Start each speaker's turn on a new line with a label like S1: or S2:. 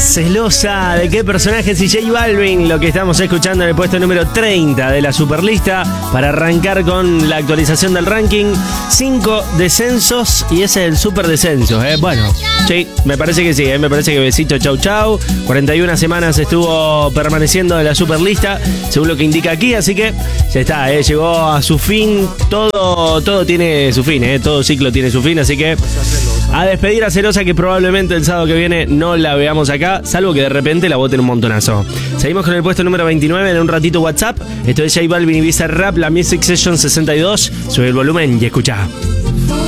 S1: Celosa, ¿de qué personajes? Y J Balvin, lo que estamos escuchando en el puesto número 30 de la Superlista, para arrancar con la actualización del ranking. 5 descensos y ese es el super descenso, Bueno, sí, me parece que sí, me parece que besito, chau chau. 41 semanas estuvo permaneciendo en la Superlista, según lo que indica aquí, así que ya está, llegó a su fin. Todo tiene su fin, todo ciclo tiene su fin, así que a despedir a Celosa, que probablemente el sábado que viene no la veamos acá, salvo que de repente la voten un montonazo. Seguimos con el puesto número 29, en un ratito WhatsApp. Esto es J Balvin y Bizarrap, la Music Session 62. Sube el volumen y escucha.